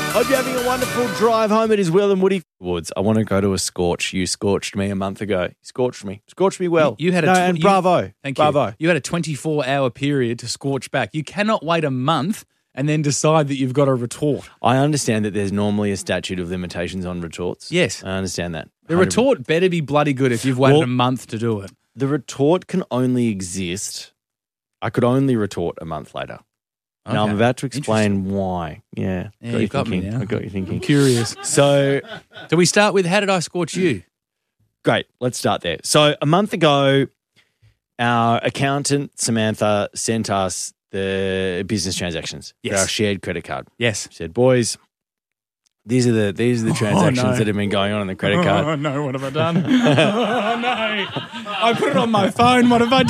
Hope you're having a wonderful drive home. It is Will and Woody. Woods, I want to go to a scorch. You scorched me a month ago. You scorched me. Scorched me well. You had and bravo. Thank you. Bravo. You had a 24-hour period to scorch back. You cannot wait a month and then decide that you've got a retort. I understand that there's normally a statute of limitations on retorts. Yes. I understand that. The retort better be bloody good if you've waited a month to do it. The retort can only exist. I could only retort a month later. Okay. Now I'm about to explain why. Yeah. You've got me now. I got you thinking. I'm curious. So, do we start with how did I scorch you? Great. Let's start there. So a month ago, our accountant, Samantha, sent us the business transactions for our shared credit card. Yes. She said, boys, these are the transactions that have been going on the credit card. Oh, no. What have I done? Oh, no. I put it on my phone. What have I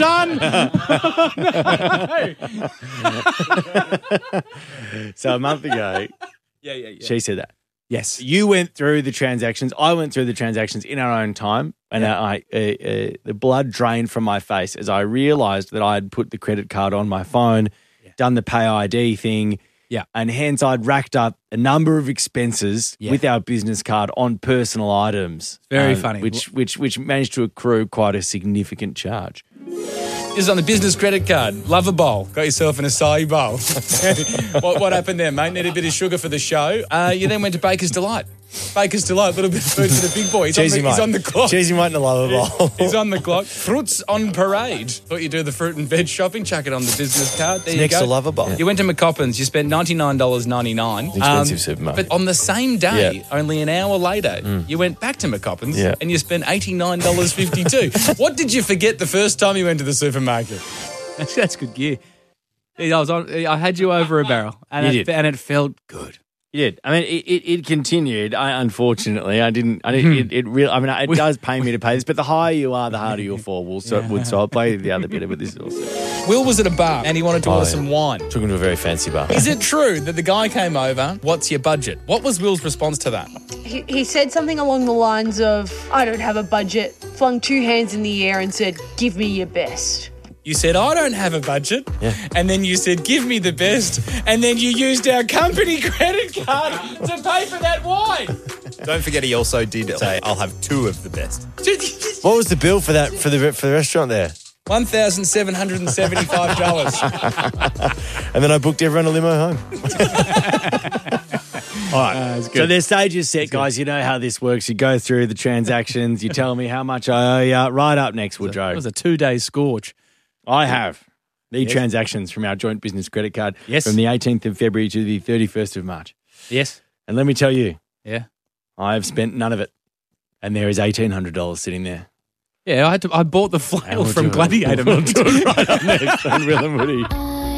done? So a month ago, she said that. Yes. You went through the transactions. I went through the transactions in our own time, and the blood drained from my face as I realised that I had put the credit card on my phone, done the Pay ID thing, and hence I'd racked up a number of expenses with our business card on personal items. Very funny. Which managed to accrue quite a significant charge. This is on the business credit card. Love a bowl. Got yourself an acai bowl. What happened there, mate? Need a bit of sugar for the show. You then went to Baker's Delight. Baker's Delight, a little bit of food for the big boy. He's on the clock. Cheesy mate and a lover bowl. He's on the clock. Fruits on parade. Thought you'd do the fruit and veg shopping. Chuck it on the business card. There you Next go. to lover bowl. You went to McCoppins. You spent $99.99. Expensive supermarket. But on the same day, only an hour later, you went back to McCoppins and you spent $89.52. What did you forget the first time you went to the supermarket? That's good gear. I had you over a barrel, and it felt good. You did. I mean, it continued. Unfortunately, I didn't. It really. I mean, it does pay me to pay this, but the higher you are, the harder you'll fall. So I'll play the other bit of it. This also. Will was at a bar and he wanted to order some wine. Took him to a very fancy bar. Is it true that the guy came over? What's your budget? What was Will's response to that? He said something along the lines of, "I don't have a budget." Flung two hands in the air and said, "Give me your best." You said, "I don't have a budget." Yeah. And then you said, "Give me the best." And then you used our company credit card to pay for that wine. Don't forget he also did say, "I'll have two of the best." What was the bill for that for the restaurant there? $1,775. And then I booked everyone a limo home. All right. So there's stages set, guys. You know how this works. You go through the transactions. You tell me how much I owe you. Right up next, Woodrow. It was a 2-day scorch. I have the transactions from our joint business credit card from the 18th of February to the 31st of March. Yes. And let me tell you, I have spent none of it. And there is $1,800 sitting there. Yeah, I bought the flail from Gladiator. We'll do it right up next on Will and Woody.